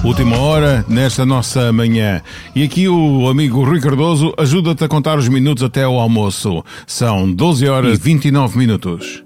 Última hora nesta nossa manhã. E aqui o amigo Rui Cardoso ajuda-te a contar os minutos até ao almoço. São 12 horas e 29 minutos.